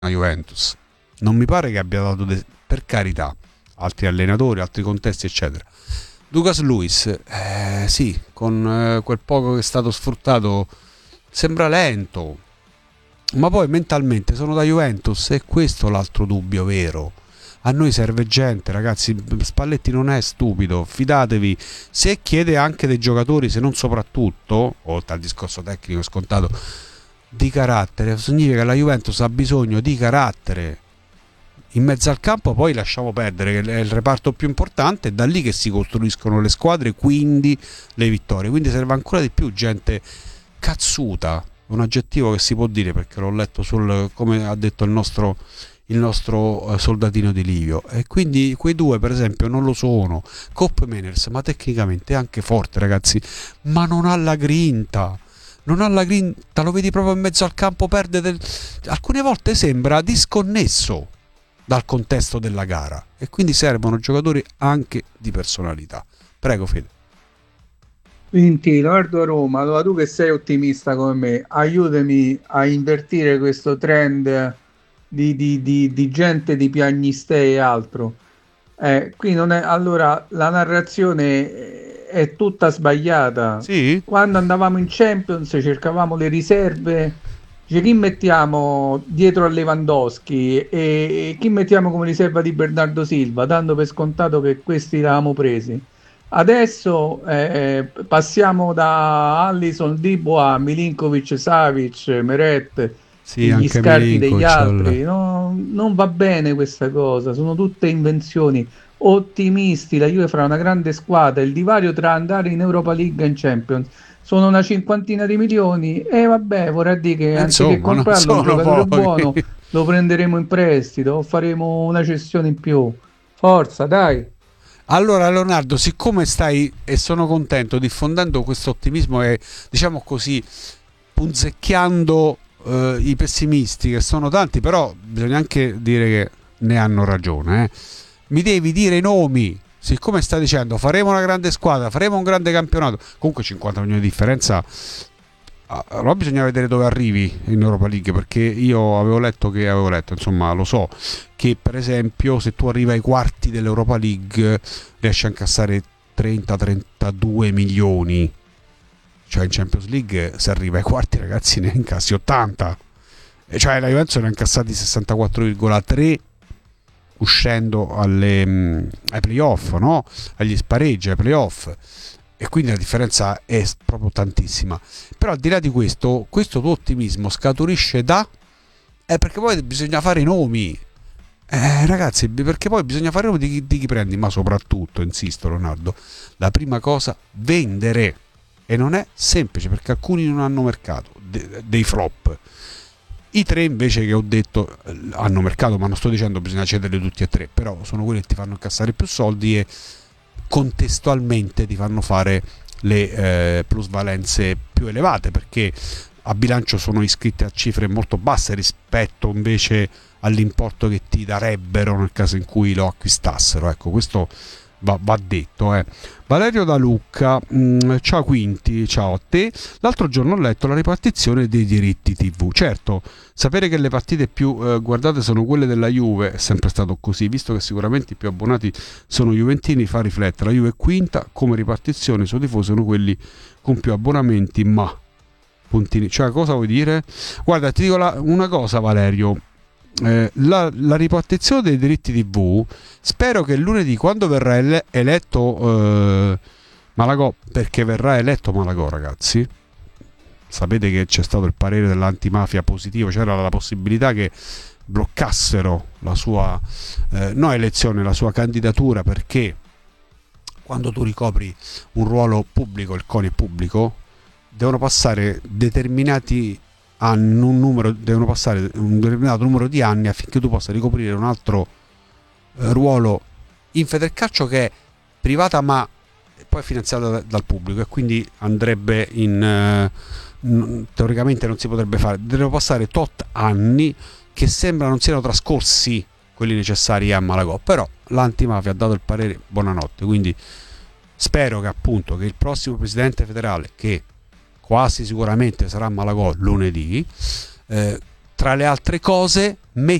a Juventus. Non mi pare che abbia dato, per carità, altri allenatori, altri contesti, eccetera. Douglas Luiz, sì, con quel poco che è stato sfruttato, sembra lento, ma poi mentalmente sono da Juventus, e questo è l'altro dubbio vero. A noi serve gente, ragazzi. Spalletti non è stupido, fidatevi. Se chiede anche dei giocatori, se non soprattutto, oltre al discorso tecnico scontato, di carattere, significa che la Juventus ha bisogno di carattere. In mezzo al campo poi lasciamo perdere, che è il reparto più importante, è da lì che si costruiscono le squadre, quindi le vittorie. Quindi serve ancora di più gente cazzuta, un aggettivo che si può dire perché l'ho letto come ha detto il nostro soldatino di Livio, e quindi quei due per esempio non lo sono. Kopp Meiners, ma tecnicamente è anche forte, ragazzi, ma non ha la grinta. Non ha la grinta, lo vedi proprio in mezzo al campo, alcune volte sembra disconnesso dal contesto della gara, e quindi servono giocatori anche di personalità. Prego Fede. Quindi, Leonardo Roma, allora tu che sei ottimista come me, aiutami a invertire questo trend di gente di piagnistei e altro. Qui non è, allora la narrazione è tutta sbagliata. Sì? Quando andavamo in Champions cercavamo le riserve, cioè chi mettiamo dietro a Lewandowski e chi mettiamo come riserva di Bernardo Silva, dando per scontato che questi l'avevamo presi. Adesso passiamo da Allison, Diboa, Milinkovic, Savic, Meret, Sì, gli anche scarti degli Milinkovic. altri. Non va bene questa cosa, sono tutte invenzioni. Ottimisti, la Juve farà una grande squadra, il divario tra andare in Europa League e in Champions sono una cinquantina di milioni e vabbè, vorrà dire che anziché Insomma, non comprarlo un sono giocatore pochi. buono lo prenderemo in prestito o faremo una cessione in più. Forza, dai. Allora Leonardo, siccome stai, e sono contento, diffondendo questo ottimismo e, diciamo così, punzecchiando i pessimisti, che sono tanti, però bisogna anche dire che ne hanno ragione, mi devi dire i nomi. Siccome stai dicendo faremo una grande squadra, faremo un grande campionato, comunque 50 milioni di differenza, allora bisogna vedere dove arrivi in Europa League, perché io avevo letto, insomma lo so, che per esempio se tu arrivi ai quarti dell'Europa League riesci a incassare 30-32 milioni, cioè in Champions League se arriva ai quarti, ragazzi, ne incassi 80, e cioè la Juventus ne ha incassati 64,3 uscendo ai playoff, no? Agli spareggi, ai playoff, e quindi la differenza è proprio tantissima. Però al di là di questo tuo ottimismo scaturisce da perché poi bisogna fare i nomi, ragazzi, perché poi bisogna fare i nomi di chi prendi, ma soprattutto, insisto Leonardo, la prima cosa, vendere, e non è semplice perché alcuni non hanno mercato, dei flop. I tre invece che ho detto hanno mercato, ma non sto dicendo bisogna cederli tutti e tre, però sono quelli che ti fanno incassare più soldi e contestualmente ti fanno fare le plusvalenze più elevate, perché a bilancio sono iscritti a cifre molto basse rispetto invece all'importo che ti darebbero nel caso in cui lo acquistassero. Ecco, questo va detto. Valerio da Lucca, ciao Quinti, ciao a te. L'altro giorno ho letto la ripartizione dei diritti TV. Certo, sapere che le partite più guardate sono quelle della Juve è sempre stato così, visto che sicuramente i più abbonati sono juventini, fa riflettere. La Juve è quinta, come ripartizione i suoi tifosi sono quelli con più abbonamenti, ma puntini. Cioè, cosa vuoi dire? Guarda, ti dico una cosa, Valerio. La ripartizione dei diritti TV, spero che lunedì, quando verrà eletto Malagò, perché verrà eletto Malagò, ragazzi, sapete che c'è stato il parere dell'antimafia positivo, c'era la possibilità che bloccassero la sua no elezione, la sua candidatura, perché quando tu ricopri un ruolo pubblico, il CONI è pubblico, devono passare devono passare un determinato numero di anni affinché tu possa ricoprire un altro ruolo in Federcalcio, che è privata ma poi finanziata dal pubblico, e quindi andrebbe teoricamente non si potrebbe fare, devono passare tot anni che sembra non siano trascorsi quelli necessari a Malagò, però l'antimafia ha dato il parere buonanotte, quindi spero che appunto che il prossimo presidente federale, che quasi sicuramente sarà Malagò lunedì, tra le altre cose,